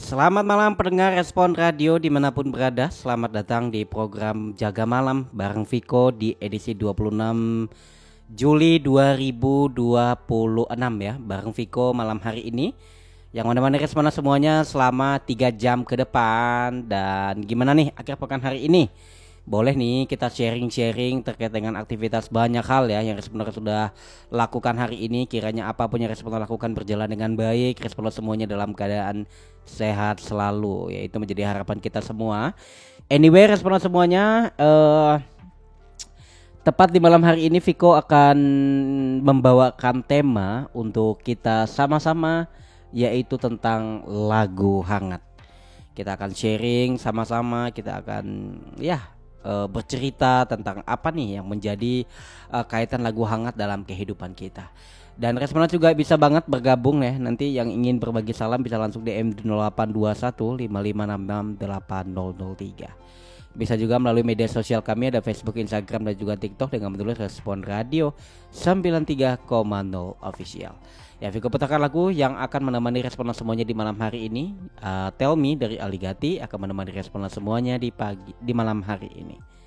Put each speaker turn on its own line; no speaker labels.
Selamat malam pendengar Respon Radio dimanapun berada. Selamat datang di program Jaga Malam bareng Viko di edisi 26 Juli 2026 ya. Bareng Viko malam hari ini yang menemani Respona semuanya selama 3 jam ke depan. Dan gimana nih akhir pekan hari ini? Boleh nih kita sharing-sharing terkait dengan aktivitas banyak hal ya yang Responder sudah lakukan hari ini. Kiranya apapun yang Responder lakukan berjalan dengan baik, Responder semuanya dalam keadaan sehat selalu, ya itu menjadi harapan kita semua. Anyway, Responder semuanya, tepat di malam hari ini Viko akan membawakan tema untuk kita sama-sama, yaitu tentang lagu hangat. Kita akan sharing sama-sama, kita akan bercerita tentang apa nih yang menjadi kaitan lagu hangat dalam kehidupan kita. Dan Responan juga bisa banget bergabung ya. Nanti yang ingin berbagi salam bisa langsung DM di 0821 5566 8003. Bisa juga melalui media sosial kami, ada Facebook, Instagram dan juga TikTok dengan menulis Respon Radio 93,0 official. Ya, Viko putarkan lagu yang akan menemani Responan semuanya di malam hari ini. Tell Me dari Aligati akan menemani Responan semuanya di malam hari ini.